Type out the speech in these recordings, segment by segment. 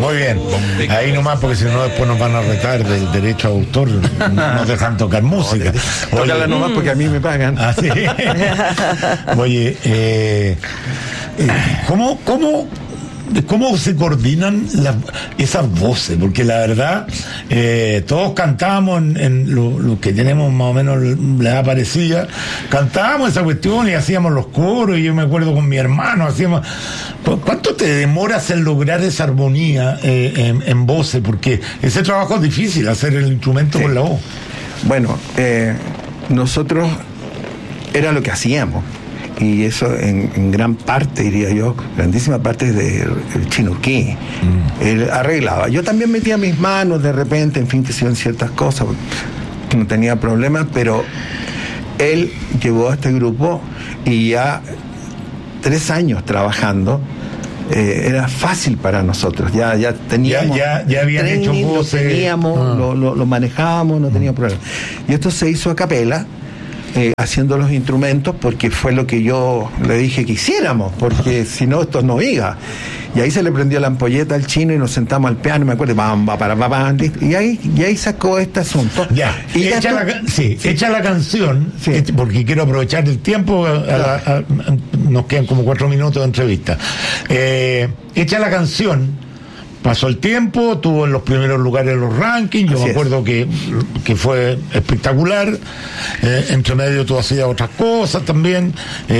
Muy bien, ahí nomás, porque si no después nos van a retar del derecho a autor, no nos dejan tocar música. Tócala nomás porque a mí me pagan. Ah, sí. Oye, ¿cómo se coordinan esas voces? Porque la verdad, todos cantábamos en lo que tenemos más o menos la edad parecida, cantábamos esa cuestión y hacíamos los coros, y yo me acuerdo con mi hermano, hacíamos... ¿Cuánto te demoras en lograr esa armonía en voces? Porque ese trabajo es difícil, hacer el instrumento con la voz. Bueno, nosotros era lo que hacíamos. Y eso en gran parte, diría yo, grandísima parte del Chinoquí. Él arreglaba. Yo también metía mis manos de repente, en fin, que hicieron ciertas cosas, no tenía problemas, pero él llevó a este grupo y ya 3 años trabajando, era fácil para nosotros. Ya teníamos... Ya habían hecho voces. Lo manejábamos, no teníamos problemas. Y esto se hizo a capela, haciendo los instrumentos, porque fue lo que yo le dije que hiciéramos, porque si no esto no iba. Y ahí se le prendió la ampolleta al Chino y nos sentamos al piano, me acuerdo, y ahí sacó este asunto. Y echa la canción, sí. Porque quiero aprovechar el tiempo, nos quedan como 4 minutos de entrevista. Echa la canción. Pasó el tiempo, tuvo en los primeros lugares en los rankings, yo me acuerdo que fue espectacular. Entre medio tú hacías otras cosas también,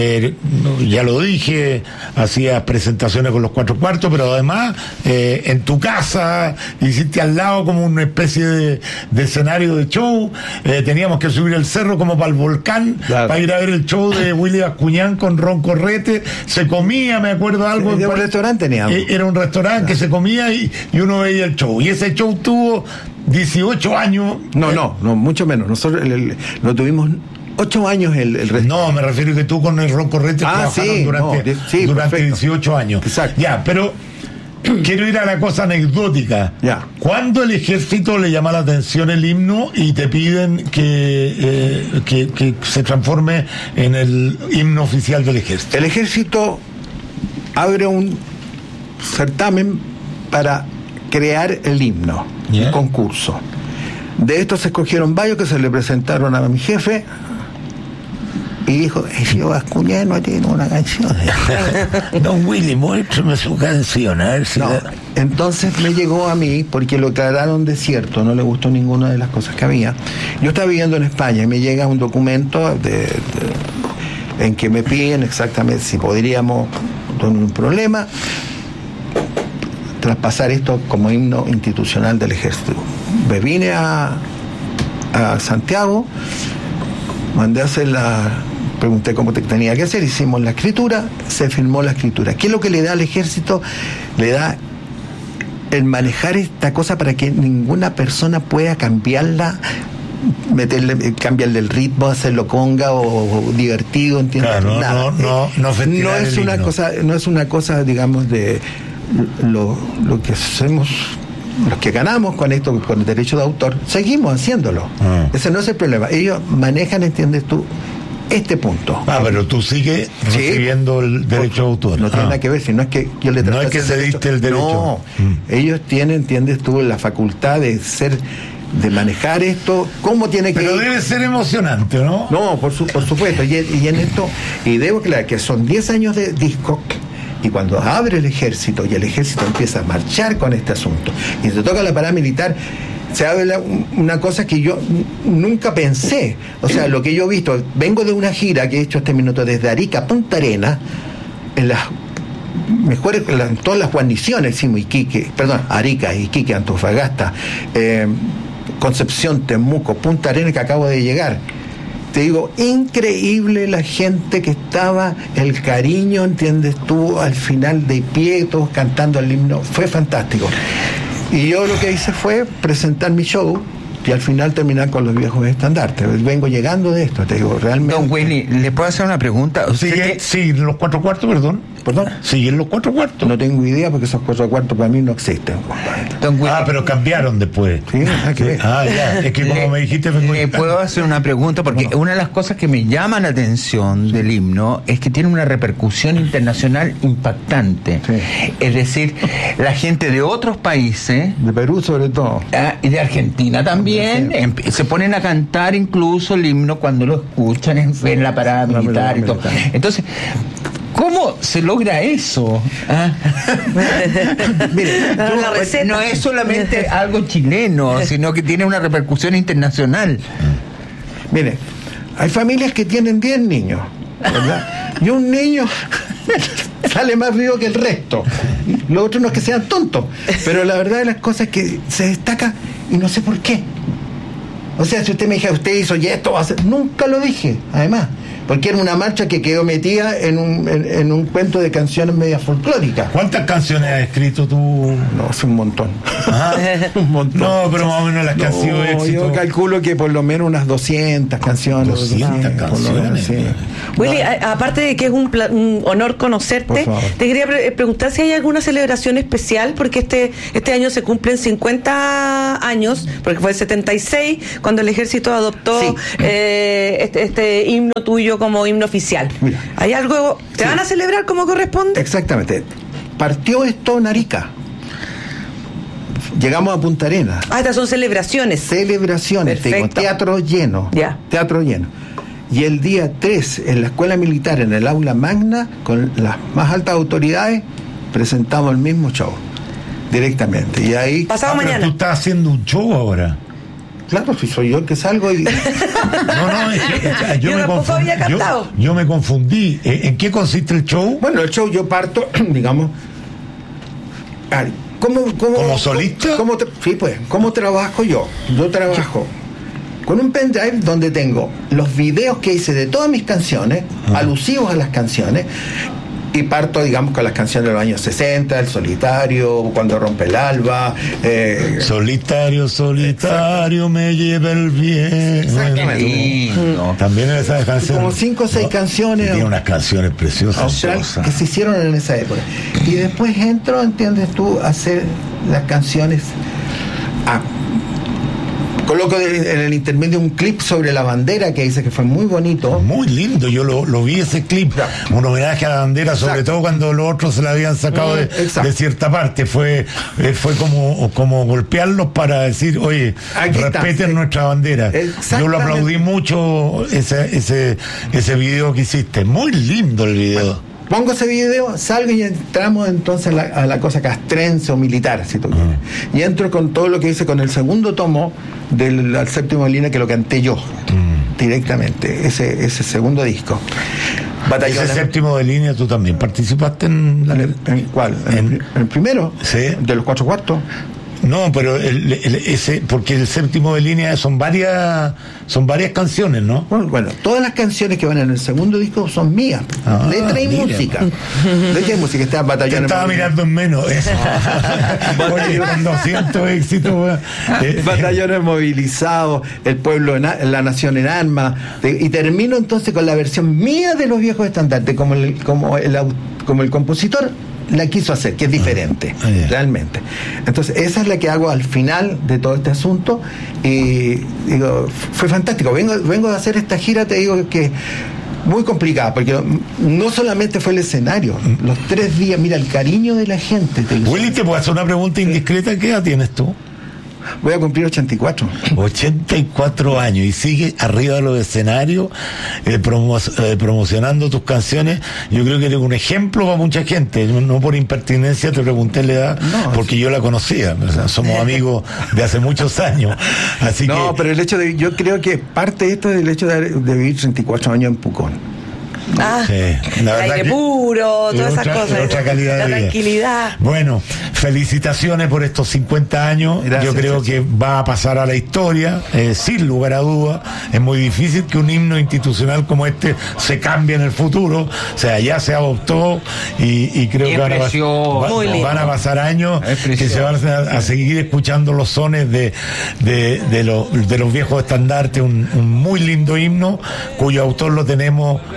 ya lo dije, hacías presentaciones con los 4/4, pero además en tu casa hiciste al lado como una especie de escenario de show. Teníamos que subir el cerro como para el volcán, claro, para ir a ver el show de Willy Bascuñán con Ron Correte. Se comía, me acuerdo algo. Sí, un restaurante teníamos. Era un restaurante que se comía y uno veía el show. Y ese show tuvo 18 años. No, mucho menos. Nosotros lo tuvimos 8 años el resto. No, me refiero que tú con el Ron Correte trabajaron durante 18 años. Exacto. Ya, pero quiero ir a la cosa anecdótica. Ya. ¿Cuándo el ejército le llama la atención el himno y te piden que se transforme en el himno oficial del ejército? El ejército abre un certamen para crear el himno, un concurso. De estos se escogieron varios que se le presentaron a mi jefe y dijo: yo Bascuñán tiene una canción. Don Willy, muéstrame su canción, a ver si... No. Entonces me llegó a mí, porque lo declararon desierto, no le gustó ninguna de las cosas que había. Yo estaba viviendo en España y me llega un documento en que me piden exactamente si podríamos, con un problema, traspasar esto como himno institucional del ejército. Me vine a Santiago, mandé a hacer pregunté cómo tenía que hacer, hicimos la escritura, se firmó la escritura. ¿Qué es lo que le da al ejército? Le da el manejar esta cosa para que ninguna persona pueda cambiarla, cambiarle el ritmo, hacerlo conga o divertido, ¿entiendes? Claro, nada. No es una cosa, digamos, de lo que hacemos, los que ganamos con esto, con el derecho de autor, seguimos haciéndolo. Ese no es el problema. Ellos manejan, ¿entiendes tú?, este punto. Pero tú sigues recibiendo el derecho de autor. No tiene nada que ver, si no es que yo le no es que se diste el derecho. No, ellos tienen, ¿entiendes tú?, la facultad de manejar esto, cómo tiene que... Pero debe ser emocionante, ¿no? No, por supuesto. Y en esto, y debo aclarar que son 10 años de disco. Y cuando abre el ejército y el ejército empieza a marchar con este asunto y se toca la parada militar, se abre una cosa que yo nunca pensé. O sea, lo que yo he visto, vengo de una gira que he hecho este minuto desde Arica a Punta Arenas, en las mejores, en todas las guarniciones, hicimos Arica, Iquique, Antofagasta, Concepción, Temuco, Punta Arenas, que acabo de llegar. Te digo, increíble la gente que estaba, el cariño, ¿entiendes tú?, al final de pie, todos cantando el himno, fue fantástico. Y yo lo que hice fue presentar mi show y al final terminar con los viejos estandartes. Vengo llegando de esto, te digo, realmente... Don Willy, ¿le puedo hacer una pregunta? Sí, los 4/4, perdón. ¿Perdón? ¿Siguen los 4/4? No tengo idea porque esos 4/4 para mí no existen. Pero cambiaron después. Sí, hay que ver. Ya, es que como me dijiste... ¿Puedo hacer una pregunta? Porque una de las cosas que me llama la atención del himno es que tiene una repercusión internacional impactante. Sí. Es decir, la gente de otros países... De Perú sobre todo. Y de Argentina también, se ponen a cantar incluso el himno cuando lo escuchan en la parada militar y todo. Entonces, ¿cómo se logra eso? Mire, no es solamente algo chileno, sino que tiene una repercusión internacional. Mire, hay familias que tienen 10 niños, ¿verdad? Y un niño sale más vivo que el resto. Los otros no es que sean tontos, pero la verdad de las cosas es que se destaca y no sé por qué. O sea, si usted me dijera, usted hizo ya esto, nunca lo dije, además, porque era una marcha que quedó metida en un cuento de canciones medias folclóricas. ¿Cuántas canciones has escrito tú? No, es un montón. Un montón. No, pero más o menos las que han sido éxito. Yo calculo que por lo menos unas 200 canciones. 200 canciones. Sí. Willy, aparte de que es un honor conocerte, te quería preguntar si hay alguna celebración especial, porque este año se cumplen 50 años, porque fue el 76 cuando el ejército adoptó este himno tuyo como himno oficial. Mira, ¿hay algo? ¿Te van a celebrar como corresponde? Exactamente. Partió esto en Arica. Llegamos a Punta Arenas. Estas son celebraciones. Celebraciones, tengo teatro lleno. Ya. Teatro lleno. Y el día 3, en la escuela militar, en el aula magna, con las más altas autoridades, presentamos el mismo show. Directamente. Y ahí. Pasado mañana. Tú estás haciendo un show ahora. Claro, si soy yo el que salgo y... No, es que yo me confundí. ¿En qué consiste el show? Bueno, el show yo parto, digamos... ¿Como solista? Sí, pues, ¿cómo trabajo yo? Yo trabajo con un pendrive donde tengo los videos que hice de todas mis canciones, alusivos a las canciones, y parto, digamos, con las canciones de los años 60, El Solitario, Cuando rompe el alba. Solitario, solitario, me lleva el bien. Exactamente. También en esa canción. Como 5 o 6 canciones. Tiene unas canciones preciosas. Que se hicieron en esa época. Y después entro, entiendes tú, a hacer las canciones. Coloco en el intermedio un clip sobre la bandera que dice que fue muy bonito. Muy lindo, yo lo vi ese clip, un homenaje a la bandera, sobre todo cuando los otros se la habían sacado de cierta parte. Fue como golpearlos para decir, oye, respeten nuestra bandera. Yo lo aplaudí mucho, ese video que hiciste. Muy lindo el video. Bueno, pongo ese video, salgo y entramos entonces a la cosa castrense o militar, si tú quieres. Y entro con todo lo que hice con el segundo tomo del séptimo de línea, que lo canté yo directamente, ese segundo disco. Ese séptimo de línea, ¿tú también participaste en la... ¿En cuál? ¿En el primero? Sí. ¿De los 4/4? No, pero porque el séptimo de línea son varias canciones, ¿no? Bueno, todas las canciones que van en el segundo disco son mías, letra y música. Letra y música, está Batallón. Te estaba mirando en menos. Oye, con 200 éxitos. Batallones movilizados, el pueblo, la nación en armas, y termino entonces con la versión mía de los viejos estandartes, como el compositor la quiso hacer, que es diferente, realmente. Entonces, esa es la que hago al final de todo este asunto, y digo, fue fantástico. Vengo de hacer esta gira, te digo que muy complicada, porque no solamente fue el escenario, los 3 días, mira, el cariño de la gente. Willy, ¿te puedo hacer una pregunta indiscreta? ¿Qué edad tienes tú? Voy a cumplir 84. 84 años y sigue arriba de los escenarios promocionando tus canciones. Yo creo que eres un ejemplo para mucha gente. No por impertinencia te pregunté la edad, porque yo la conocía. O sea, somos amigos de hace muchos años. Así pero el hecho yo creo que parte de esto es el hecho de vivir 34 años en Pucón. Sí, la verdad, aire puro, todas esas cosas, otra calidad la de vida. Tranquilidad. Bueno, felicitaciones por estos 50 años. Gracias, yo creo que va a pasar a la historia, sin lugar a dudas. Es muy difícil que un himno institucional como este se cambie en el futuro. O sea, ya se adoptó y creo que van a pasar años que se van a seguir escuchando los sones de los viejos estandartes. Un muy lindo himno cuyo autor lo tenemos con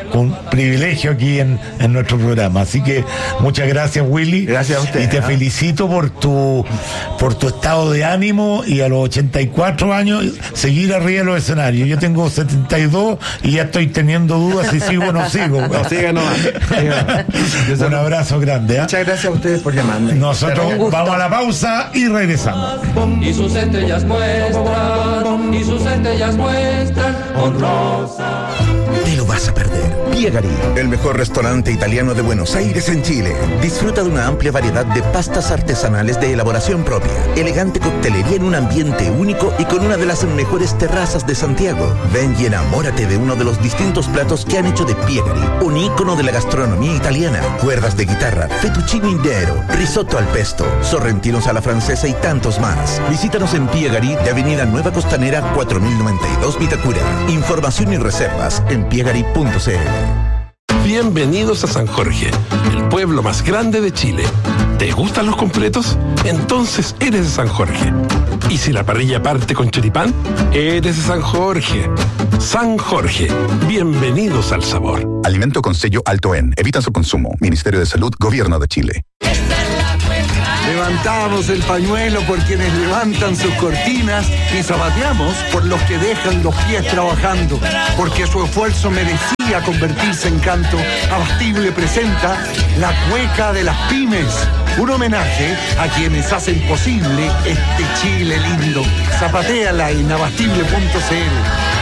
privilegio aquí en nuestro programa. Así que muchas gracias, Willy. Gracias a usted. Y te felicito por tu estado de ánimo, y a los 84 años seguir arriba de los escenarios. Yo tengo 72 y ya estoy teniendo dudas si sigo o no sigo. No, siga nomás. Un abrazo grande. Muchas gracias a ustedes por llamarme. Nosotros vamos a la pausa y regresamos. Y sus estrellas muestran, y sus estrellas muestran honrosa. Te lo vas a perder. Piegari, el mejor restaurante italiano de Buenos Aires en Chile. Disfruta de una amplia variedad de pastas artesanales de elaboración propia, elegante coctelería en un ambiente único y con una de las mejores terrazas de Santiago. Ven y enamórate de uno de los distintos platos que han hecho de Piegari un ícono de la gastronomía italiana. Cuerdas de guitarra, fettuccine intero, risotto al pesto, sorrentinos a la francesa y tantos más. Visítanos en Piegari de Avenida Nueva Costanera 4092 Vitacura. Información y reservas en piegari.cl. Bienvenidos a San Jorge, el pueblo más grande de Chile. ¿Te gustan los completos? Entonces eres de San Jorge. ¿Y si la parrilla parte con choripán? Eres de San Jorge. San Jorge, bienvenidos al sabor. Alimento con sello Alto En. Evita su consumo. Ministerio de Salud, Gobierno de Chile. Levantamos el pañuelo por quienes levantan sus cortinas y zapateamos por los que dejan los pies trabajando, porque su esfuerzo merecía convertirse en canto. Abastible presenta La Cueca de las Pymes, un homenaje a quienes hacen posible este Chile lindo. Zapatéala en abastible.cl.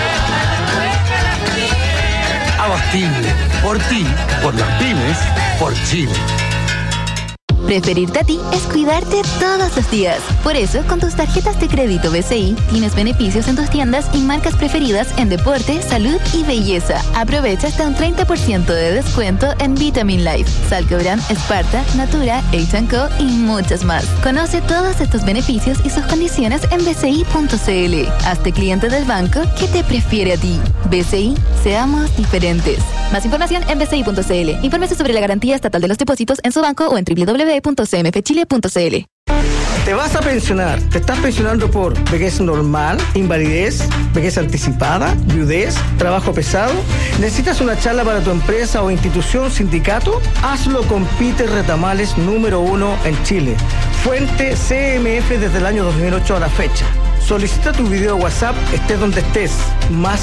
Abastible, por ti, por las pymes, por Chile. Preferirte a ti es cuidarte todos los días. Por eso, con tus tarjetas de crédito BCI, tienes beneficios en tus tiendas y marcas preferidas en deporte, salud y belleza. Aprovecha hasta un 30% de descuento en Vitamin Life, Salcobran, Esparta, Natura, H&Co y muchas más. Conoce todos estos beneficios y sus condiciones en bci.cl. Hazte cliente del banco que te prefiere a ti. BCI, seamos diferentes. Más información en bci.cl. Infórmese sobre la garantía estatal de los depósitos en su banco o en www.cmfchile.cl. Te vas a pensionar. Te estás pensionando por vejez normal, invalidez, vejez anticipada, viudez, trabajo pesado. ¿Necesitas una charla para tu empresa o institución, sindicato? Hazlo con Peter Retamales, número 1 en Chile. Fuente CMF desde el año 2008 a la fecha. Solicita tu video WhatsApp, estés donde estés. Más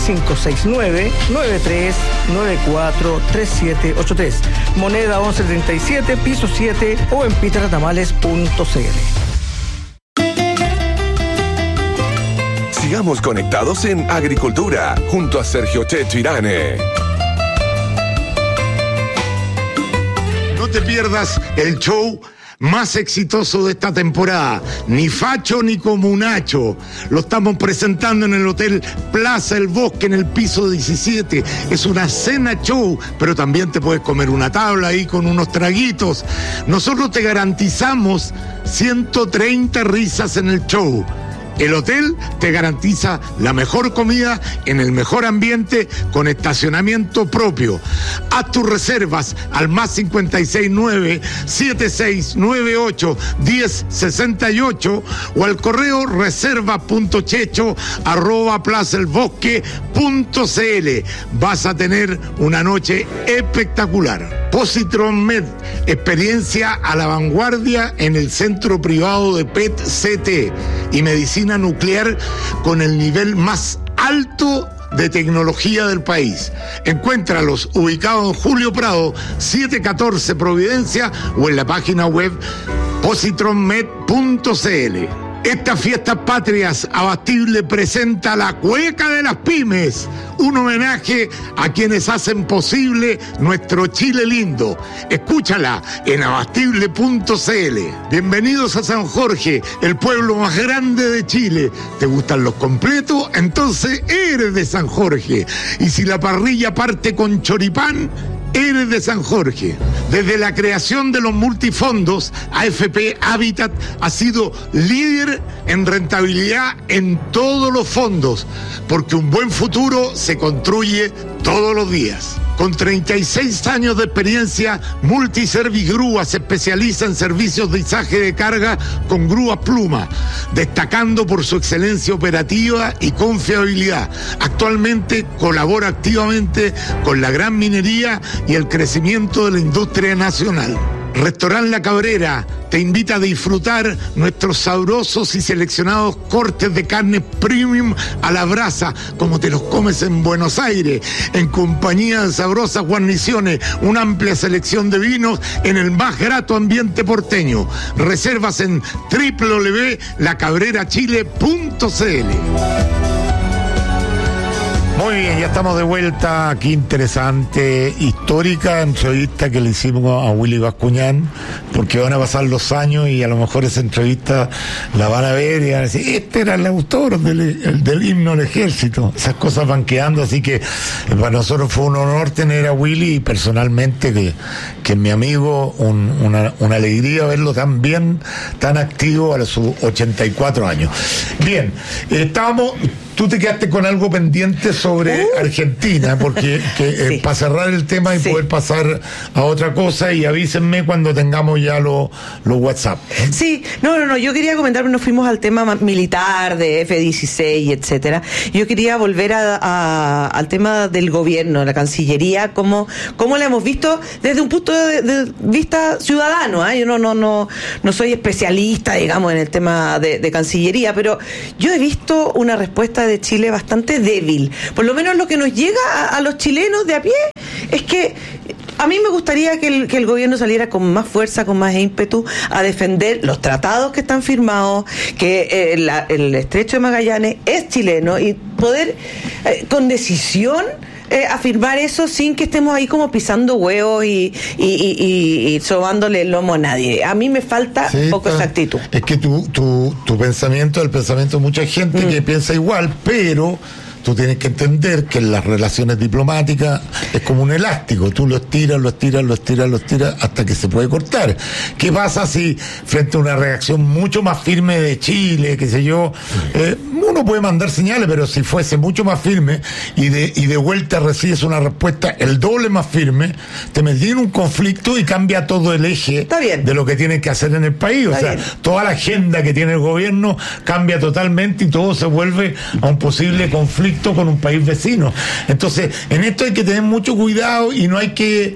569-9394-3783. Moneda 1137, piso 7 o en peterretamales.cl. Sigamos conectados en Agricultura, junto a Sergio Checho Irane. No te pierdas el show más exitoso de esta temporada, Ni Facho ni Comunacho. Lo estamos presentando en el Hotel Plaza El Bosque, en el piso 17. Es una cena show, pero también te puedes comer una tabla ahí con unos traguitos. Nosotros te garantizamos 130 risas en el show. El hotel te garantiza la mejor comida en el mejor ambiente con estacionamiento propio. Haz tus reservas al más 569-7698-1068 o al correo reserva.checho@plazaelbosque.cl. Vas a tener una noche espectacular. Positron Med, experiencia a la vanguardia en el centro privado de PET-CT y medicina nuclear con el nivel más alto de tecnología del país. Encuéntralos ubicados en Julio Prado 714 Providencia o en la página web positronmed.cl. Estas fiestas patrias, Abastible presenta La Cueca de las Pymes, un homenaje a quienes hacen posible nuestro Chile lindo. Escúchala en abastible.cl. Bienvenidos a San Jorge, el pueblo más grande de Chile. ¿Te gustan los completos? Entonces eres de San Jorge. Y si la parrilla parte con choripán, eres de San Jorge. Desde la creación de los multifondos, AFP Habitat ha sido líder en rentabilidad en todos los fondos, porque un buen futuro se construye todos los días. Con 36 años de experiencia, Multiservigrúa se especializa en servicios de izaje de carga con grúas Pluma, destacando por su excelencia operativa y confiabilidad. Actualmente colabora activamente con la gran minería y el crecimiento de la industria nacional. Restaurant La Cabrera te invita a disfrutar nuestros sabrosos y seleccionados cortes de carne premium a la brasa, como te los comes en Buenos Aires, en compañía de sabrosas guarniciones, una amplia selección de vinos en el más grato ambiente porteño. Reservas en www.lacabrerachile.cl. Muy bien, ya estamos de vuelta. Aquí interesante, histórica entrevista que le hicimos a Willy Bascuñán, porque van a pasar los años y a lo mejor esa entrevista la van a ver y van a decir, este era el autor del himno al ejército. Esas cosas van quedando, así que para nosotros fue un honor tener a Willy y personalmente que es mi amigo, una alegría verlo tan bien, tan activo a sus 84 años. Bien, tú te quedaste con algo pendiente sobre Argentina, porque sí, para cerrar el tema y poder pasar a otra cosa, y avísenme cuando tengamos ya los WhatsApp. Sí, no, yo quería comentar, nos fuimos al tema militar de F-16, etcétera. Yo quería volver al tema del gobierno, la Cancillería, cómo la hemos visto desde un punto de vista ciudadano. Yo no soy especialista, digamos, en el tema de Cancillería, pero yo he visto una respuesta de Chile bastante débil. Por lo menos lo que nos llega a los chilenos de a pie es que a mí me gustaría que el gobierno saliera con más fuerza, con más ímpetu a defender los tratados que están firmados, que el Estrecho de Magallanes es chileno, y poder con decisión afirmar eso sin que estemos ahí como pisando huevos y sobándole el lomo a nadie. A mí me falta poco esa actitud. Es que tu pensamiento es el pensamiento de mucha gente que piensa igual, pero tú tienes que entender que en las relaciones diplomáticas es como un elástico, tú lo estiras hasta que se puede cortar. ¿Qué pasa si frente a una reacción mucho más firme de Chile, qué sé yo, uno puede mandar señales, pero si fuese mucho más firme y de vuelta recibes una respuesta el doble más firme, te metí en un conflicto y cambia todo el eje de lo que tienes que hacer en el país. Toda la agenda que tiene el gobierno cambia totalmente y todo se vuelve a un posible conflicto con un país vecino. Entonces, en esto hay que tener mucho cuidado y no hay que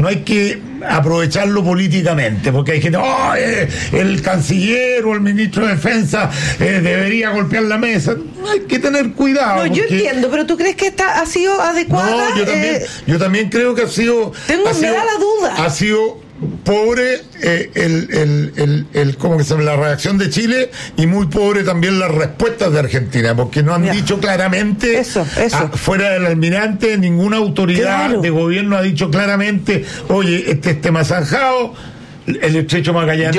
aprovecharlo políticamente, porque hay gente, el canciller o el ministro de Defensa debería golpear la mesa. Hay que tener cuidado. No, yo entiendo, pero ¿tú crees que ha sido adecuada? No, yo también creo que me da la duda. Ha sido pobre ¿cómo que se llama? La reacción de Chile, y muy pobre también las respuestas de Argentina, porque no han dicho claramente eso. Fuera del almirante, ninguna autoridad de gobierno ha dicho claramente, oye, este tema zanjado, el Estrecho Magallanes.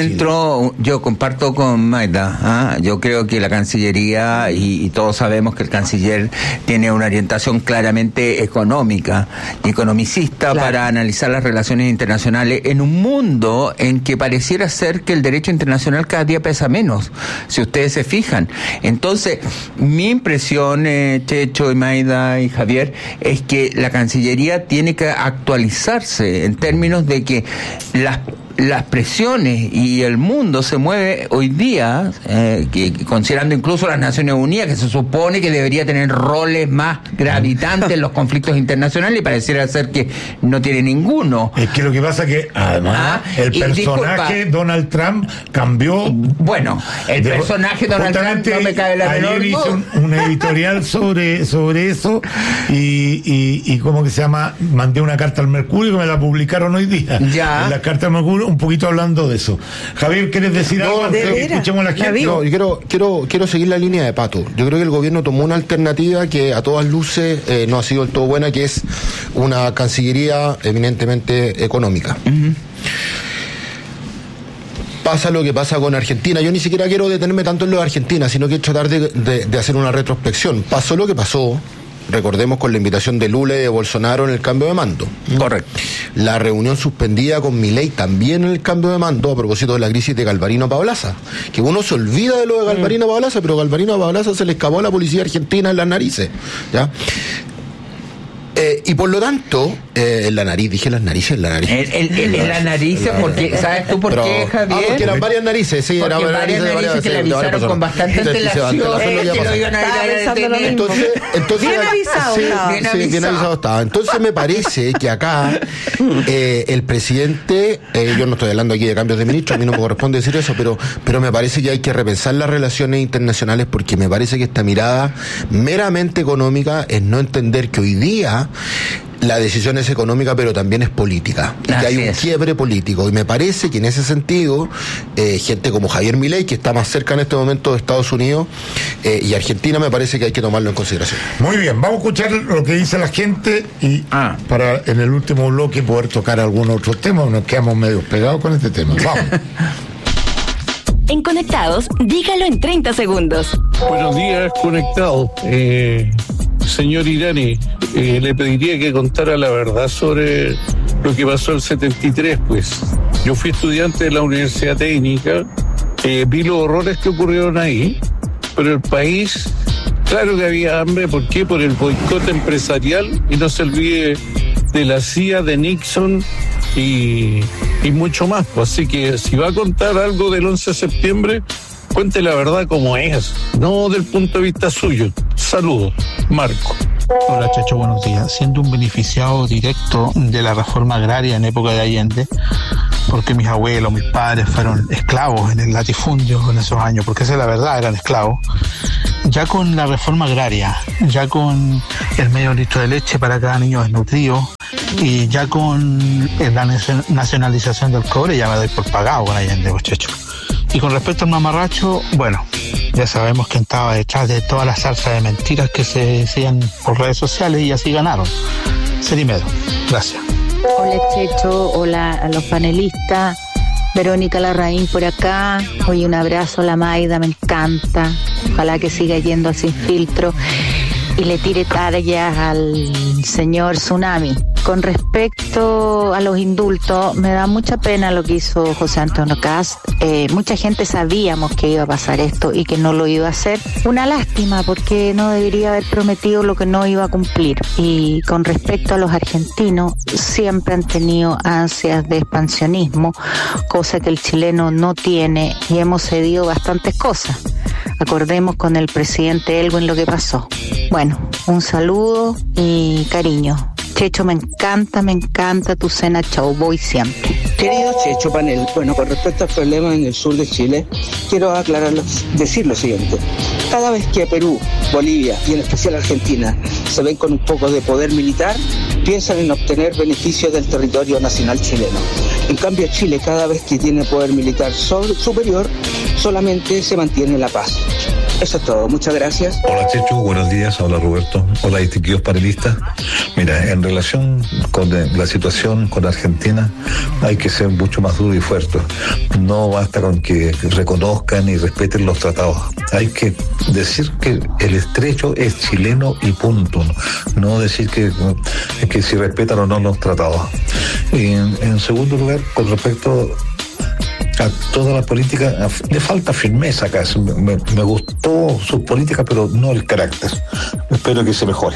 Yo comparto con Maida, yo creo que la Cancillería, y todos sabemos que el canciller tiene una orientación claramente económica y economicista para analizar las relaciones internacionales en un mundo en que pareciera ser que el derecho internacional cada día pesa menos, si ustedes se fijan. Entonces, mi impresión, Checho y Maida y Javier, es que la Cancillería tiene que actualizarse en términos de que las presiones y el mundo se mueve hoy día, considerando incluso las Naciones Unidas, que se supone que debería tener roles más gravitantes en los conflictos internacionales, y pareciera ser que no tiene ninguno. Es que lo que pasa es que además el personaje Donald Trump cambió. Bueno, el personaje Donald Trump no me cae la menor. Ayer hice un editorial sobre eso y ¿cómo que se llama? Mandé una carta al Mercurio que me la publicaron hoy día. Ya. En la carta al Mercurio, un poquito hablando de eso. Javier, ¿quieres decir algo? Escuchemos a la gente. No, yo quiero seguir la línea de Pato. Yo creo que el gobierno tomó una alternativa que a todas luces no ha sido del todo buena, que es una cancillería eminentemente económica. Pasa lo que pasa con Argentina. Yo ni siquiera quiero detenerme tanto en lo de Argentina, sino que tratar de hacer una retrospección. Pasó lo que pasó, recordemos, con la invitación de Lula y de Bolsonaro en el cambio de mando. Correcto. La reunión suspendida con Milei también en el cambio de mando, a propósito de la crisis de Galvarino Paolaza. Que uno se olvida de lo de Galvarino Paolaza, pero Galvarino Paolaza se le escapó a la policía argentina en las narices. ¿Ya? Y por lo tanto, en la nariz, dije las narices, en la nariz. En la nariz, porque, ¿sabes tú por qué, Javier? Porque eran varias narices, sí, porque eran varias narices que le avisaron con bastante antelación que lo iban a detener. Entonces, bien avisado bien avisado estaba. Entonces me parece que acá el presidente, yo no estoy hablando aquí de cambios de ministro, a mí no me corresponde decir eso, pero me parece que hay que repensar las relaciones internacionales, porque me parece que esta mirada meramente económica es no entender que hoy día la decisión es económica, pero también es política, y que hay un quiebre político, y me parece que en ese sentido gente como Javier Milei, que está más cerca en este momento de Estados Unidos y Argentina, me parece que hay que tomarlo en consideración. Muy bien, vamos a escuchar lo que dice la gente y para en el último bloque poder tocar algún otro tema. Nos quedamos medio pegados con este tema. Vamos. En Conectados, dígalo en 30 segundos. Buenos días, Conectados. Señor Irani, le pediría que contara la verdad sobre lo que pasó el 73, pues. Yo fui estudiante de la Universidad Técnica, vi los horrores que ocurrieron ahí, pero el país, claro que había hambre. ¿Por qué? Por el boicot empresarial, y no se olvide de la CIA, de Nixon y mucho más. Así que si va a contar algo del 11 de septiembre, cuente la verdad como es, no del punto de vista suyo. Saludos, Marco. Hola, Checho, buenos días. Siendo un beneficiado directo de la reforma agraria en época de Allende, porque mis abuelos, mis padres fueron esclavos en el latifundio en esos años, porque esa es la verdad, eran esclavos. Ya con la reforma agraria, ya con el medio litro de leche para cada niño desnutrido, y ya con la nacionalización del cobre, ya me doy por pagado con Allende, pues, Checho. Y con respecto al mamarracho, bueno, ya sabemos quién estaba detrás de toda la salsa de mentiras que se decían por redes sociales, y así ganaron. Serimedo, gracias. Hola, Checho, hola a los panelistas. Verónica Larraín por acá. Oye, un abrazo a la Maida, me encanta. Ojalá que siga yendo a Sin Filtro y le tire tallas al señor Tsunami. Con respecto a los indultos, me da mucha pena lo que hizo José Antonio Kast. Mucha gente sabíamos que iba a pasar esto y que no lo iba a hacer. Una lástima, porque no debería haber prometido lo que no iba a cumplir. Y con respecto a los argentinos, siempre han tenido ansias de expansionismo, cosa que el chileno no tiene, y hemos cedido bastantes cosas. Acordemos con el presidente Elwin lo que pasó. Bueno, un saludo y cariño. Checho, me encanta tu cena show, voy siempre. Querido Checho Panel, bueno, con respecto al problema en el sur de Chile, quiero decir lo siguiente. Cada vez que Perú, Bolivia y en especial Argentina se ven con un poco de poder militar, piensan en obtener beneficios del territorio nacional chileno. En cambio, Chile, cada vez que tiene poder militar superior, solamente se mantiene la paz. Eso es todo, muchas gracias. Hola, Checho, buenos días, hola Roberto, hola distinguidos panelistas. Mira, en relación con la situación con Argentina, hay que ser mucho más duro y fuerte. No basta con que reconozcan y respeten los tratados. Hay que decir que el estrecho es chileno y punto. No decir que si respetan o no los tratados. Y en segundo lugar, con respecto a toda la política, le falta firmeza acá. Me gustó su política, pero no el carácter. Espero que se mejore.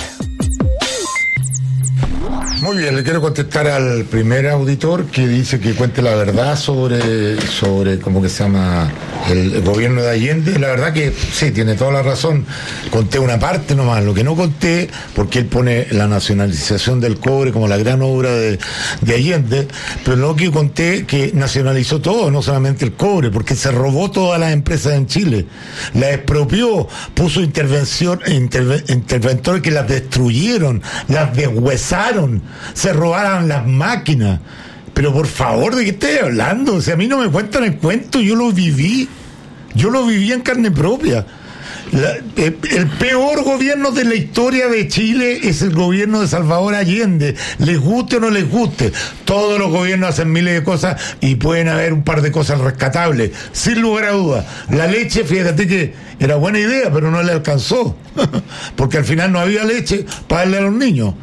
Muy bien, le quiero contestar al primer auditor que dice que cuente la verdad sobre ¿cómo que se llama? El gobierno de Allende. La verdad que sí, tiene toda la razón. Conté una parte nomás, lo que no conté, porque él pone la nacionalización del cobre como la gran obra de Allende, pero lo que conté que nacionalizó todo, no solamente el cobre, porque se robó todas las empresas en Chile, las expropió, puso interventores que las destruyeron, las deshuesaron, se robaron las máquinas. Pero por favor, ¿de qué estoy hablando? O sea, a mí no me cuentan el cuento, yo lo viví en carne propia. El peor gobierno de la historia de Chile es el gobierno de Salvador Allende, les guste o no les guste. Todos los gobiernos hacen miles de cosas y pueden haber un par de cosas rescatables, sin lugar a dudas. La leche, fíjate que era buena idea, pero no le alcanzó porque al final no había leche para darle a los niños.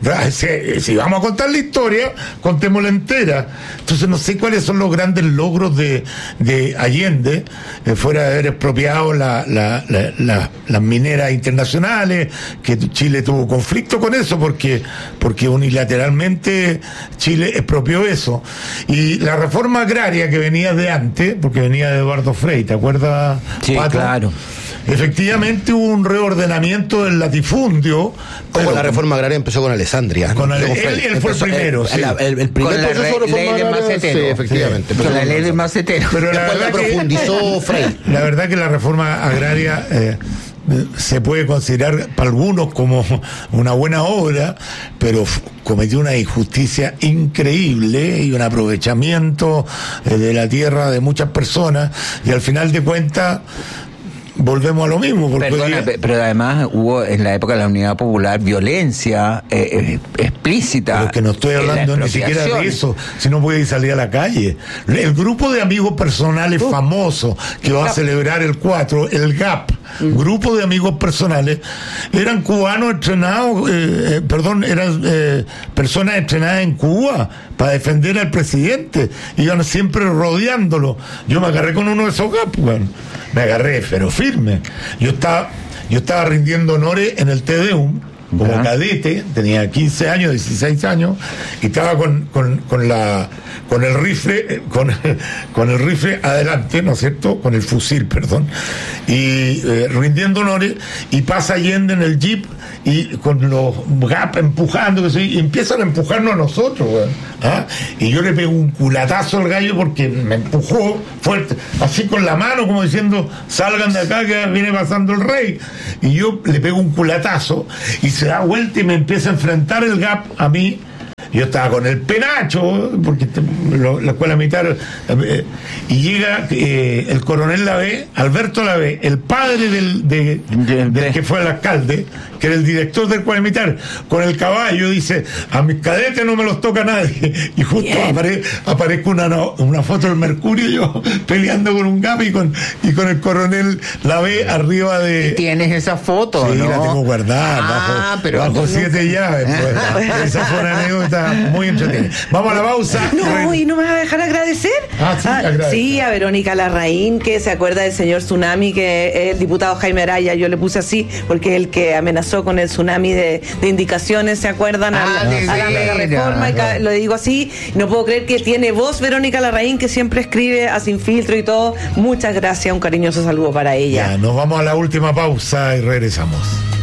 Si vamos a contar la historia, contémosla entera. Entonces no sé cuáles son los grandes logros de Allende, fuera de haber expropiado las mineras internacionales, que Chile tuvo conflicto con eso porque unilateralmente Chile expropió eso. Y la reforma agraria que venía de antes, porque venía de Eduardo Frei, ¿te acuerdas, Sí, Pato? claro. Efectivamente hubo un reordenamiento del latifundio. Pero la reforma agraria empezó con Alessandria. Él fue el primero. Sí. El primer Con la proceso de ley reforma del agraria, macetero. sí, efectivamente. Con la ley del macetero. Pero después la profundizó Frei. La verdad que la reforma agraria se puede considerar para algunos como una buena obra, pero cometió una injusticia increíble y un aprovechamiento de la tierra de muchas personas, y al final de cuentas volvemos a lo mismo. Perdona, pero además hubo en la época de la Unidad Popular violencia explícita. Pero que no estoy hablando ni siquiera de eso, si no puede salir a la calle. El grupo de amigos personales famosos que va a celebrar el 4, el GAP, grupo de amigos personales, eran cubanos entrenados, eran personas entrenadas en Cuba para defender al presidente, iban siempre rodeándolo. Yo me agarré con uno de esos GAP, bueno, me agarré, pero firme. Yo estaba rindiendo honores en el Tedeum como cadete, tenía 15 años, 16 años, y estaba con el rifle adelante, ¿no es cierto? Con el fusil, perdón, y rindiendo honores, y pasa Allende en el jeep y con los GAP empujando, y empiezan a empujarnos a nosotros, ¿ah? Y yo le pego un culatazo al gallo porque me empujó fuerte, así con la mano, como diciendo, salgan de acá que viene pasando el rey, y yo le pego un culatazo y se da vuelta y me empieza a enfrentar el GAP a mí. Yo estaba con el penacho, porque la escuela militar, y llega el coronel Lavé, Alberto Lavé, el padre del que fue el alcalde, que era el director del escuela militar, con el caballo, dice: a mis cadetes no me los toca nadie. Y justo aparezco una foto del Mercurio, yo peleando con un GAP y con el coronel Lavé arriba de... ¿Tienes esa foto? Sí, ¿no? la tengo guardada, bajo 7 llaves. Pues. Esa fue una anécdota muy entretenida. Vamos a la pausa. No, y no me vas a dejar agradecer. Sí, a Verónica Larraín, que se acuerda del señor tsunami, que es el diputado Jaime Araya. Yo le puse así porque es el que amenazó con el tsunami de indicaciones, ¿se acuerdan? A la mega reforma, lo digo así. No puedo creer que tiene voz Verónica Larraín, que siempre escribe a Sin Filtro y todo. Muchas gracias, un cariñoso saludo para ella. Ya, nos vamos a la última pausa y regresamos.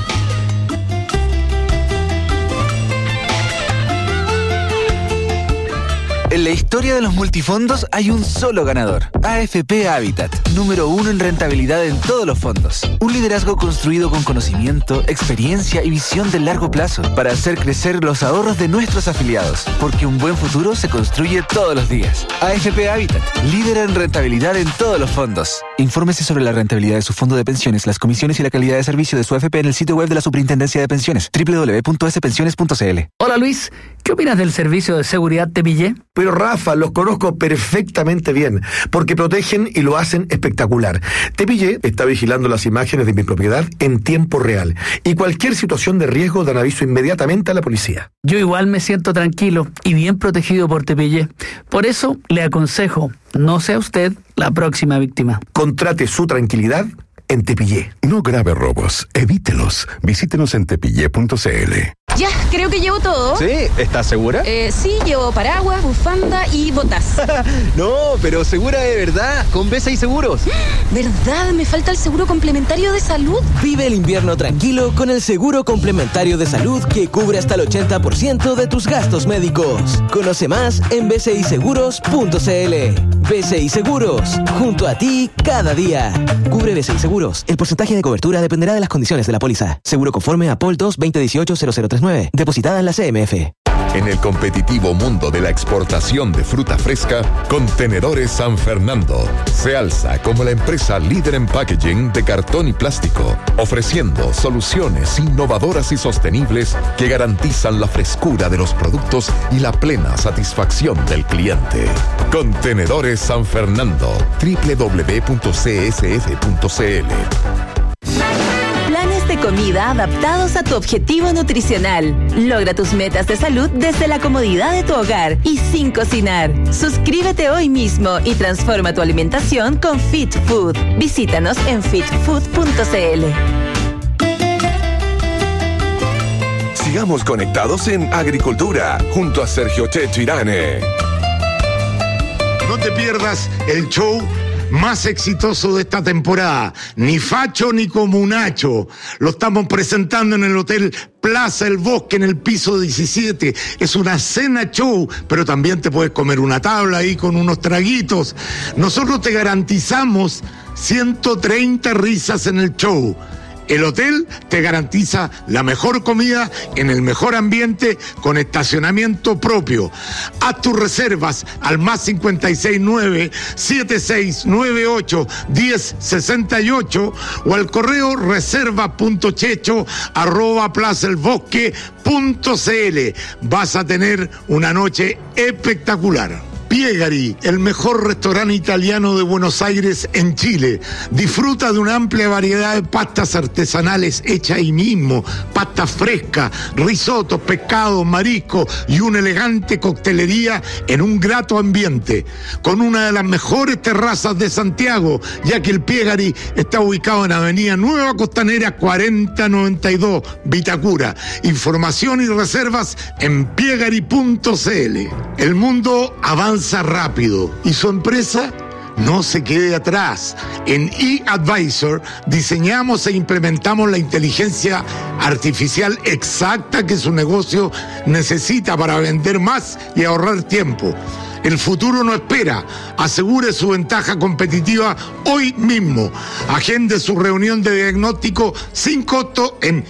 En la historia de los multifondos hay un solo ganador. AFP Habitat, número 1 en rentabilidad en todos los fondos. Un liderazgo construido con conocimiento, experiencia y visión de largo plazo para hacer crecer los ahorros de nuestros afiliados. Porque un buen futuro se construye todos los días. AFP Habitat, líder en rentabilidad en todos los fondos. Infórmese sobre la rentabilidad de su fondo de pensiones, las comisiones y la calidad de servicio de su AFP en el sitio web de la Superintendencia de Pensiones, www.spensiones.cl. Hola Luis, ¿qué opinas del servicio de seguridad Tepillé? Pero Rafa, los conozco perfectamente bien, porque protegen y lo hacen espectacular. Tepillé está vigilando las imágenes de mi propiedad en tiempo real, y cualquier situación de riesgo dan aviso inmediatamente a la policía. Yo igual me siento tranquilo y bien protegido por Tepillé. Por eso le aconsejo, no sea usted la próxima víctima. Contrate su tranquilidad en Tepillé. No grave robos, evítelos. Visítenos en tepillé.cl. Ya, creo que llevo todo. ¿Sí? ¿Estás segura? Sí, llevo paraguas, bufanda y botas. No, pero segura de verdad, con BCI Seguros. ¿Verdad? Me falta el seguro complementario de salud. Vive el invierno tranquilo con el seguro complementario de salud que cubre hasta el 80% de tus gastos médicos. Conoce más en bciseguros.cl. BCI Seguros, junto a ti cada día. Cubre BCI Seguros. El porcentaje de cobertura dependerá de las condiciones de la póliza. Seguro conforme a POL 2-2018-0039. Depositada en la CMF. En el competitivo mundo de la exportación de fruta fresca, Contenedores San Fernando se alza como la empresa líder en packaging de cartón y plástico, ofreciendo soluciones innovadoras y sostenibles que garantizan la frescura de los productos y la plena satisfacción del cliente. Contenedores San Fernando, www.csf.cl. de comida adaptados a tu objetivo nutricional. Logra tus metas de salud desde la comodidad de tu hogar y sin cocinar. Suscríbete hoy mismo y transforma tu alimentación con Fit Food. Visítanos en fitfood.cl. Sigamos conectados en Agricultura, junto a Sergio Checho Irane. No te pierdas el show más exitoso de esta temporada, Ni Facho ni Comunacho. Lo estamos presentando en el Hotel Plaza El Bosque, en el piso 17. Es una cena show, pero también te puedes comer una tabla ahí con unos traguitos. Nosotros te garantizamos 130 risas en el show. El hotel te garantiza la mejor comida en el mejor ambiente con estacionamiento propio. Haz tus reservas al más 569-7698-1068 o al correo reserva.checho@plazaelbosque.cl. Vas a tener una noche espectacular. Piegari, el mejor restaurante italiano de Buenos Aires en Chile. Disfruta de una amplia variedad de pastas artesanales hechas ahí mismo, pastas frescas, risotos, pescados, mariscos y una elegante coctelería en un grato ambiente, con una de las mejores terrazas de Santiago, ya que el Piegari está ubicado en Avenida Nueva Costanera 4092, Vitacura. Información y reservas en piegari.cl. El mundo avanza rápido y su empresa no se quede atrás. En eAdvisor diseñamos e implementamos la inteligencia artificial exacta que su negocio necesita para vender más y ahorrar tiempo. El futuro no espera. Asegure su ventaja competitiva hoy mismo. Agende su reunión de diagnóstico sin costo en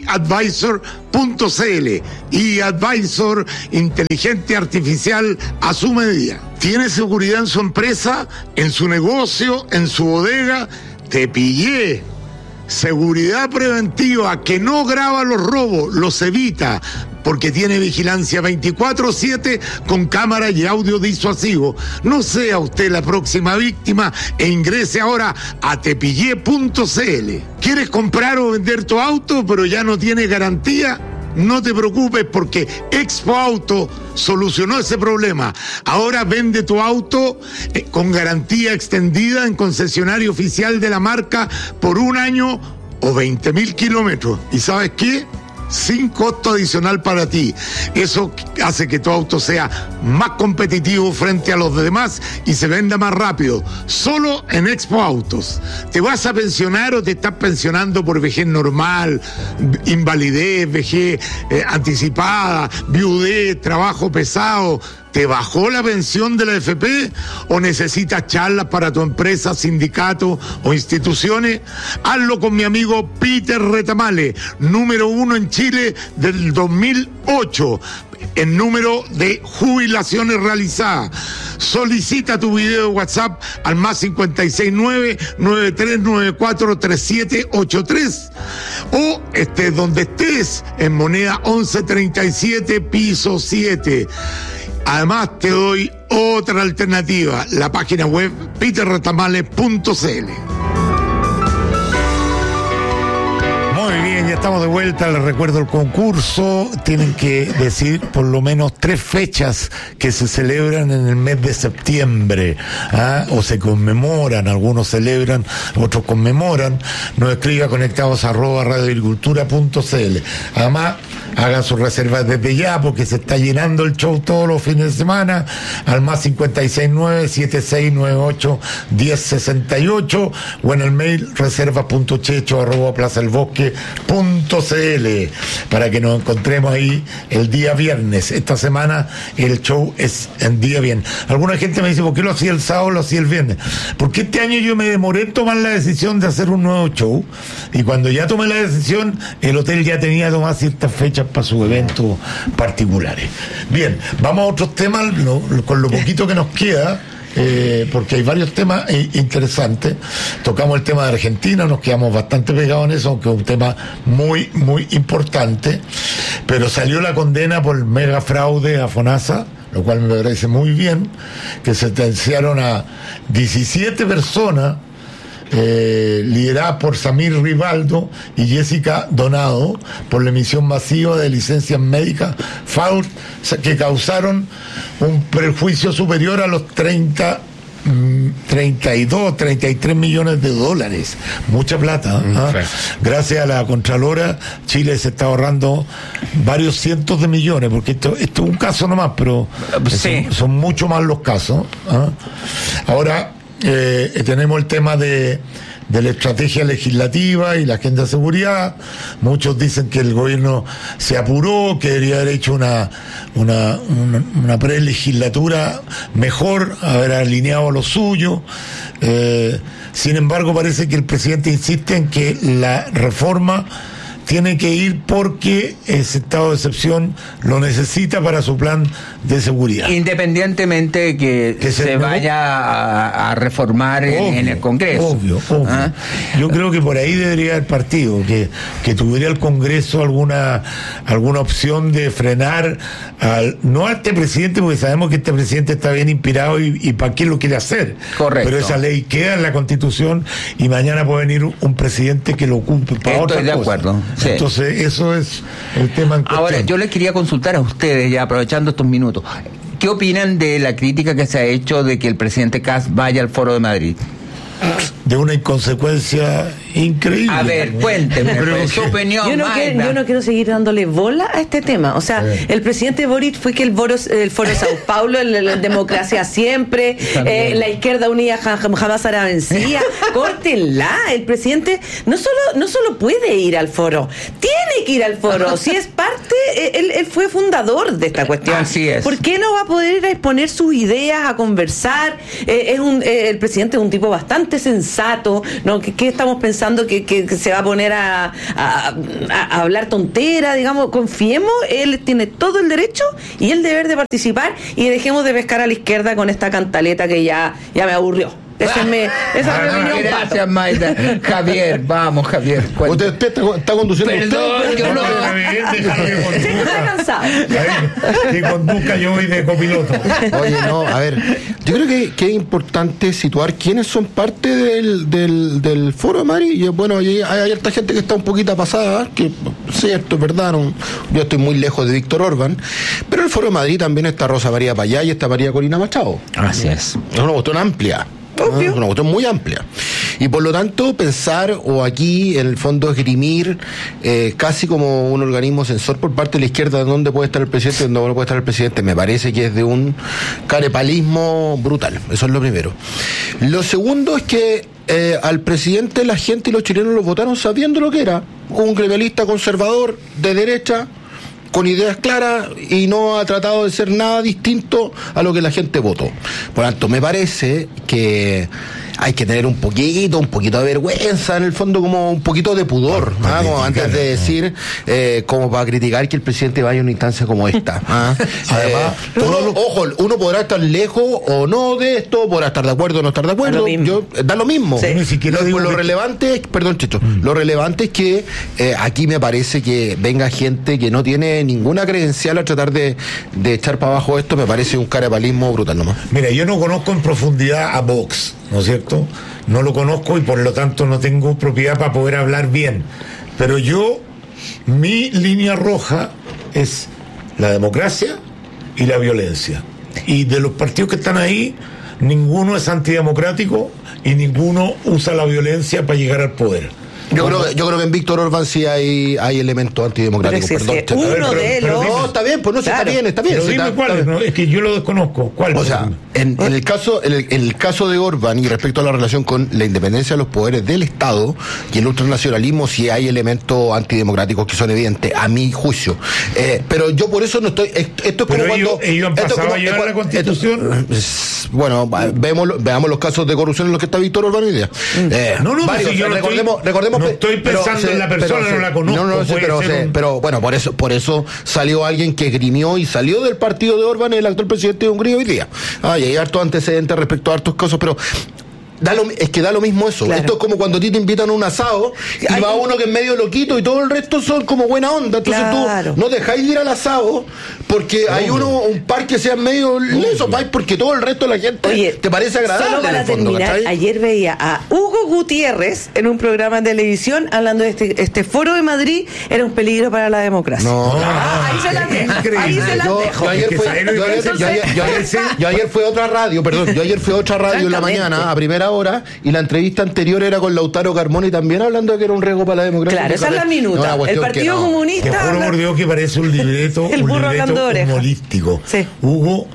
eAdvisor.cl. eAdvisor, inteligente artificial a su medida. ¿Tiene seguridad en su empresa, en su negocio, en su bodega? Te pillé. Seguridad preventiva que no graba los robos, los evita, porque tiene vigilancia 24/7 con cámara y audio disuasivo. No sea usted la próxima víctima e ingrese ahora a tepillé.cl. ¿Quieres comprar o vender tu auto pero ya no tiene garantía? No te preocupes porque Expo Auto solucionó ese problema. Ahora vende tu auto con garantía extendida en concesionario oficial de la marca por 1 año o 20.000 kilómetros. ¿Y sabes qué? Sin costo adicional para ti. Eso hace que tu auto sea más competitivo frente a los demás y se venda más rápido. Solo en Expo Autos. ¿Te vas a pensionar o te estás pensionando por vejez normal, invalidez, vejez anticipada, viudez, trabajo pesado? ¿Te bajó la pensión de la AFP o necesitas charlas para tu empresa, sindicato o instituciones? Hazlo con mi amigo Peter Retamale, número 1 en Chile del 2008 en número de jubilaciones realizadas. Solicita tu video de WhatsApp al más 569-9394-3783 o estés donde estés, en moneda 1137, piso 7. Además te doy otra alternativa, la página web peterretamale.cl. Muy bien, ya estamos de vuelta. Les recuerdo el concurso. Tienen que decir por lo menos 3 fechas que se celebran en el mes de septiembre, o se conmemoran. Algunos celebran, otros conmemoran. Nos escriba conectados@radioagricultura.cl. Además, hagan sus reservas desde ya porque se está llenando el show todos los fines de semana al más 569-7698-1068 o en el mail reserva.checho@plazaelbosque.cl para que nos encontremos ahí el día viernes. Esta semana el show es en día viernes. Alguna gente me dice, ¿por qué lo hacía el sábado, lo hacía el viernes? Porque este año yo me demoré en tomar la decisión de hacer un nuevo show y cuando ya tomé la decisión el hotel ya tenía tomadas ciertas fechas para sus eventos particulares. Bien, vamos a otros temas con lo poquito que nos queda. Porque hay varios temas interesantes. Tocamos el tema de Argentina, nos quedamos bastante pegados en eso, aunque es un tema muy, muy importante. Pero salió la condena por mega fraude a FONASA, lo cual me parece muy bien, que sentenciaron a 17 personas liderada por Samir Rivaldo y Jessica Donado, por la emisión masiva de licencias médicas FAUR que causaron un perjuicio superior a los 33 millones de dólares. Mucha plata. Gracias a la Contralora, Chile se está ahorrando varios cientos de millones, porque esto es un caso nomás, pero son mucho más los casos. Ahora tenemos el tema de la estrategia legislativa y la agenda de seguridad. Muchos dicen que el gobierno se apuró, que debería haber hecho una prelegislatura mejor, haber alineado lo suyo. Sin embargo, parece que el presidente insiste en que la reforma tiene que ir porque ese estado de excepción lo necesita para su plan de seguridad. Independientemente de que se vaya a reformar en el Congreso. Obvio. Yo creo que por ahí debería haber partido, que tuviera el Congreso alguna opción de frenar no a este presidente, porque sabemos que este presidente está bien inspirado y para qué lo quiere hacer. Correcto. Pero esa ley queda en la Constitución y mañana puede venir un presidente que lo ocupe para otra cosa. Estoy de acuerdo. Sí. Entonces, eso es el tema en cuestión. Ahora, yo les quería consultar a ustedes, ya aprovechando estos minutos, ¿qué opinan de la crítica que se ha hecho de que el presidente Kast vaya al Foro de Madrid? De una inconsecuencia increíble. A ver, cuénteme, su opinión. Yo no quiero seguir dándole bola a este tema. O sea, el presidente Boric fue que el Foro Sao Paulo, la democracia siempre, la izquierda unida jamás será vencida. Córtenla. El presidente no solo puede ir al foro, tiene que ir al foro. Si es parte, él fue fundador de esta cuestión. Así es. ¿Por qué no va a poder ir a exponer sus ideas, a conversar? El presidente es un tipo bastante sensato, ¿no? ¿Qué estamos pensando que se va a poner a hablar tontera? Digamos, confiemos, él tiene todo el derecho y el deber de participar, y dejemos de pescar a la izquierda con esta cantaleta que ya me aburrió. Esa es mi opinión. Gracias, Maida. Javier, vamos, Javier. Usted está conduciendo. Perdón, yo no. Está cansado. Que conduzca, yo voy de copiloto. Oye, no, a ver, yo creo que es importante situar quiénes son parte del Foro de Madrid. Y bueno, hay harta gente que está un poquito pasada, que cierto, es verdad, yo estoy muy lejos de Víctor Orbán, pero el Foro de Madrid también está Rosa María Payá y está María Corina Machado. Así es. Es una cuestión amplia. Es una cuestión muy amplia. Y por lo tanto, pensar o aquí, en el fondo, esgrimir casi como un organismo censor por parte de la izquierda de dónde puede estar el presidente y dónde no puede estar el presidente, me parece que es de un carepalismo brutal. Eso es lo primero. Lo segundo es que al presidente la gente y los chilenos lo votaron sabiendo lo que era. Un gremialista conservador de derecha, con ideas claras, y no ha tratado de ser nada distinto a lo que la gente votó. Por lo tanto, me parece que hay que tener un poquito de vergüenza, en el fondo, como un poquito de pudor, como antes de decir, como para criticar que el presidente vaya a una instancia como esta. Además, ojo, uno podrá estar lejos o no de esto, podrá estar de acuerdo o no estar de acuerdo, da lo mismo. Sí. Ni siquiera lo relevante, perdón, Checho, lo relevante es que aquí me parece que venga gente que no tiene ninguna credencial a tratar de echar para abajo esto. Me parece un carapalismo brutal nomás. Mira, yo no conozco en profundidad a Vox, ¿no es cierto? No lo conozco y por lo tanto no tengo propiedad para poder hablar bien. Pero mi línea roja es la democracia y la violencia. Y de los partidos que están ahí, ninguno es antidemocrático y ninguno usa la violencia para llegar al poder. Yo creo que en Víctor Orbán sí hay elementos antidemocráticos. No, está bien, pues no, claro. Está bien. Pero dime cuáles, ¿no? Es que yo lo desconozco. ¿Cuál? O sea, en el caso de Orbán, y respecto a la relación con la independencia de los poderes del Estado y el ultranacionalismo, sí hay elementos antidemocráticos que son evidentes, a mi juicio. Pero yo por eso no estoy. Esto es como cuando ellos han pasado a llevar a la Constitución. Bueno, veamos los casos de corrupción en los que está Víctor Orbán hoy día. Recordemos. No estoy pensando en la persona, no la conozco. Pero bueno, por eso salió alguien que grimió y salió del partido de Orbán, el actual presidente de Hungría hoy día. Y hay hartos antecedentes respecto a hartos casos, pero es que da lo mismo eso. Claro. Esto es como cuando a ti te invitan a un asado y va uno que es medio loquito y todo el resto son como buena onda. Entonces tú no dejáis de ir al asado porque hay un par que sea medio leso, porque todo el resto de la gente te parece agradable. Solo para terminar, ayer veía a Hugo Gutiérrez en un programa de televisión hablando de este foro de Madrid era un peligro para la democracia. Ahí se las dejo. Ahí se las dejo. Yo ayer fui a otra radio, en la mañana, a primera hora, y la entrevista anterior era con Lautaro Carmona y también hablando de que era un riesgo para la democracia. Claro, esa es la minuta. El Partido Comunista. Te juro por Dios que parece un libreto, humolístico. Sí. Hugo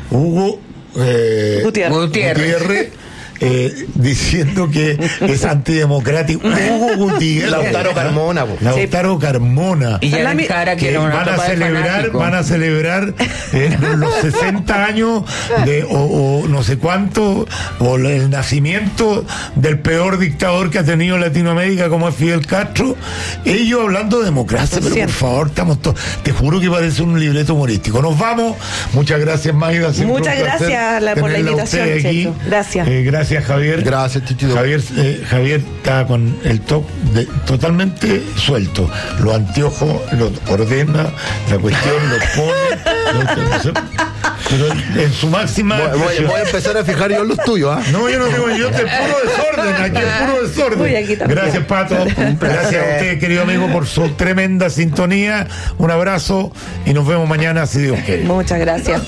Gutiérrez. Diciendo que es antidemocrático. Hugo Gutiérrez. Lautaro Carmona. Lautaro Carmona. Y ya que van a celebrar los 60 años o no sé cuánto, o el nacimiento del peor dictador que ha tenido Latinoamérica, como es Fidel Castro. Ellos hablando de democracia, pero por favor, estamos todos. Te juro que parece un libreto humorístico. Nos vamos. Muchas gracias, Maida. Muchas gracias por la invitación, Checho. Gracias. Gracias, Javier. Gracias, Chichito. Javier está con el top totalmente suelto. Los anteojos los ordena, la cuestión los pone. Pero en su máxima. Voy a empezar a fijar yo en los tuyos, No, yo no tengo, yo te puro desorden, aquí es puro desorden. Gracias, Pato. Gracias a usted, querido amigo, por su tremenda sintonía. Un abrazo y nos vemos mañana, si Dios quiere. Muchas gracias.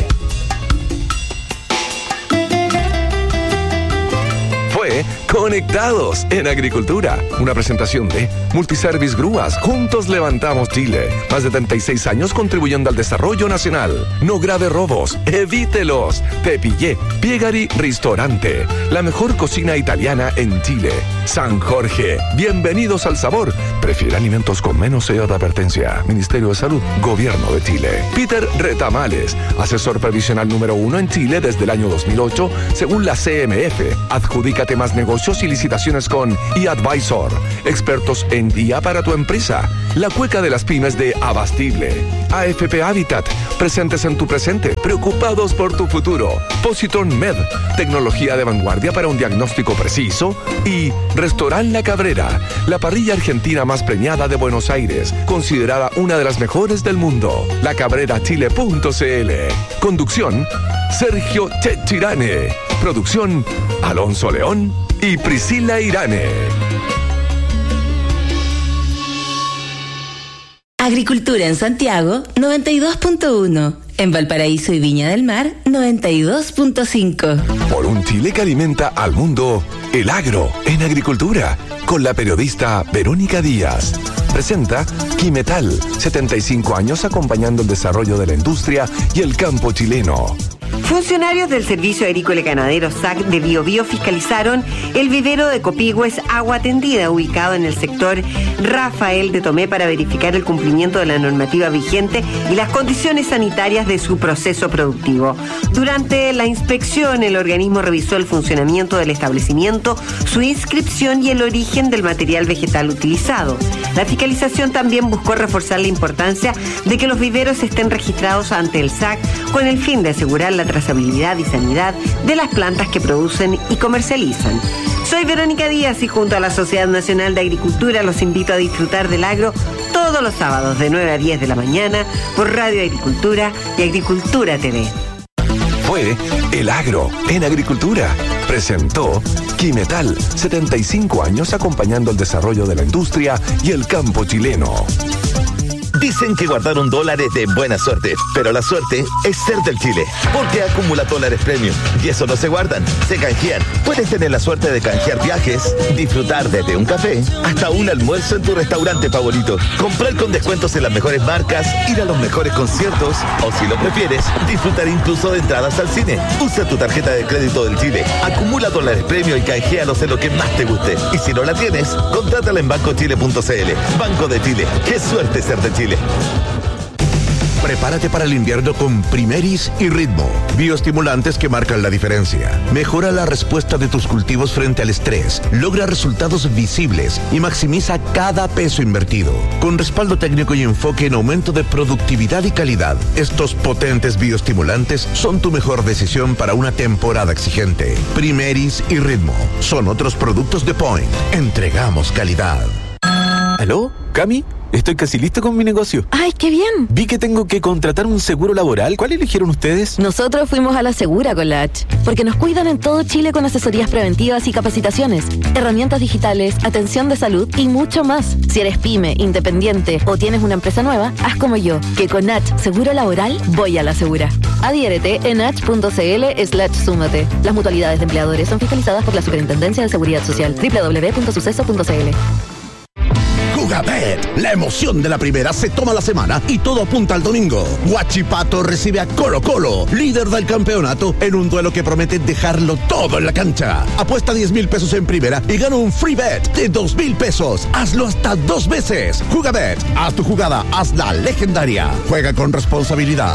Conectados en Agricultura, una presentación de Multiservice Grúas. Juntos levantamos Chile. Más de 36 años contribuyendo al desarrollo nacional. No grave robos, evítelos. Te Pillé, Piegari Ristorante, la mejor cocina italiana en Chile. San Jorge, bienvenidos al sabor. Prefiere alimentos con menos sello de advertencia. Ministerio de Salud, Gobierno de Chile. Peter Retamales, asesor previsional número 1 en Chile desde el año 2008, según la CMF. Adjudícate más negocios y licitaciones con eAdvisor. Expertos en día para tu empresa. La cueca de las pymes de Abastible. AFP Habitat, presentes en tu presente, preocupados por tu futuro. Positron Med, tecnología de vanguardia para un diagnóstico preciso. Y Restaurant La Cabrera, la parrilla argentina más premiada de Buenos Aires, considerada una de las mejores del mundo. lacabrerachile.cl. Conducción, Sergio Chechirane. Producción, Alonso León y Priscila Irane. Agricultura en Santiago, 92.1. En Valparaíso y Viña del Mar, 92.5. Por un Chile que alimenta al mundo, el agro en agricultura, con la periodista Verónica Díaz. Presenta Quimetal, 75 años acompañando el desarrollo de la industria y el campo chileno. Funcionarios del Servicio Agrícola y Ganadero SAC de Biobío fiscalizaron el vivero de Copihue Agua Tendida, ubicado en el sector Rafael de Tomé, para verificar el cumplimiento de la normativa vigente y las condiciones sanitarias de su proceso productivo. Durante la inspección, el organismo revisó el funcionamiento del establecimiento, su inscripción y el origen del material vegetal utilizado. La fiscalización también buscó reforzar la importancia de que los viveros estén registrados ante el SAC con el fin de asegurar la trazabilidad y sanidad de las plantas que producen y comercializan. Soy Verónica Díaz y junto a la Sociedad Nacional de Agricultura los invito a disfrutar del agro todos los sábados de 9 a 10 de la mañana por Radio Agricultura y Agricultura TV. Fue El Agro en Agricultura. Presentó Quimetal, 75 años acompañando el desarrollo de la industria y el campo chileno. Dicen que guardaron dólares de buena suerte, pero la suerte es ser del Chile, porque acumula dólares premium. Y eso no se guardan, se canjean. Puedes tener la suerte de canjear viajes, disfrutar desde un café hasta un almuerzo en tu restaurante favorito, comprar con descuentos en las mejores marcas, ir a los mejores conciertos o, si lo prefieres, disfrutar incluso de entradas al cine. Usa tu tarjeta de crédito del Chile, acumula dólares premium y canjealos en lo que más te guste. Y si no la tienes, contrátala en bancochile.cl. Banco de Chile, qué suerte ser de Chile. Prepárate para el invierno con Primeris y Ritmo, bioestimulantes que marcan la diferencia. Mejora la respuesta de tus cultivos frente al estrés, logra resultados visibles y maximiza cada peso invertido. Con respaldo técnico y enfoque en aumento de productividad y calidad, estos potentes bioestimulantes son tu mejor decisión para una temporada exigente. Primeris y Ritmo son otros productos de Point. Entregamos calidad. ¿Aló? ¿Cami? Estoy casi listo con mi negocio. ¡Ay, qué bien! Vi que tengo que contratar un seguro laboral. ¿Cuál eligieron ustedes? Nosotros fuimos a la Segura con la H, porque nos cuidan en todo Chile con asesorías preventivas y capacitaciones, herramientas digitales, atención de salud y mucho más. Si eres pyme, independiente o tienes una empresa nueva, haz como yo, que con H Seguro Laboral voy a la Segura. Adhiérete en h.cl/súmate. Las mutualidades de empleadores son fiscalizadas por la Superintendencia de Seguridad Social. www.suceso.cl. Jugabet, la emoción de la primera se toma la semana y todo apunta al domingo. Huachipato recibe a Colo Colo, líder del campeonato, en un duelo que promete dejarlo todo en la cancha. Apuesta 10,000 pesos en primera y gana un free bet de 2,000 pesos. Hazlo hasta 2 veces. Jugabet, haz tu jugada, hazla legendaria. Juega con responsabilidad.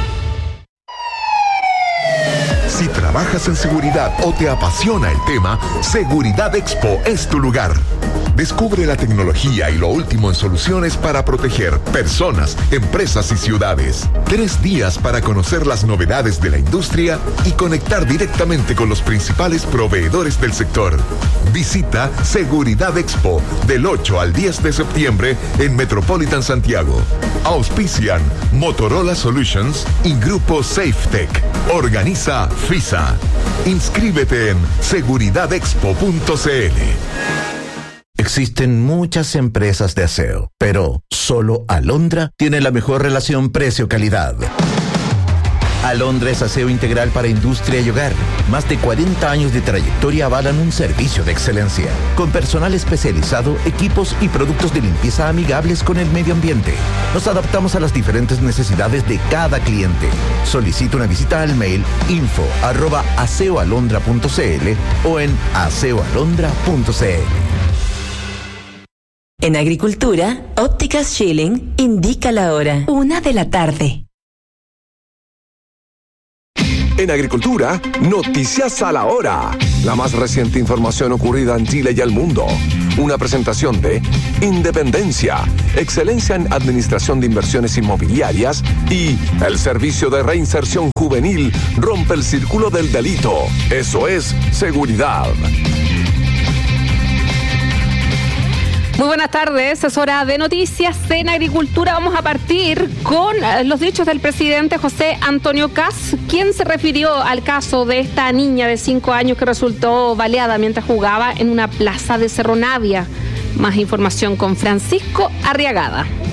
Si trabajas en seguridad o te apasiona el tema, Seguridad Expo es tu lugar. Descubre la tecnología y lo último en soluciones para proteger personas, empresas y ciudades. 3 días para conocer las novedades de la industria y conectar directamente con los principales proveedores del sector. Visita Seguridad Expo del 8 al 10 de septiembre en Metropolitan Santiago. Auspician Motorola Solutions y Grupo SafeTech. Organiza FISA. Inscríbete en seguridadexpo.cl. Existen muchas empresas de aseo, pero solo Alondra tiene la mejor relación precio-calidad. Alondra es aseo integral para industria y hogar. Más de 40 años de trayectoria avalan un servicio de excelencia, con personal especializado, equipos y productos de limpieza amigables con el medio ambiente. Nos adaptamos a las diferentes necesidades de cada cliente. Solicita una visita al mail info@aseoalondra.cl o en aseoalondra.cl. En Agricultura, Ópticas Schilling indica la hora. 1 de la tarde. En Agricultura, noticias a la hora. La más reciente información ocurrida en Chile y el mundo. Una presentación de Independencia, excelencia en administración de inversiones inmobiliarias y el Servicio de Reinserción Juvenil rompe el círculo del delito. Eso es seguridad. Muy buenas tardes, es hora de noticias en Agricultura. Vamos a partir con los dichos del presidente José Antonio Kast, quien se refirió al caso de esta niña de 5 años que resultó baleada mientras jugaba en una plaza de Cerro Navia. Más información con Francisco Arriagada.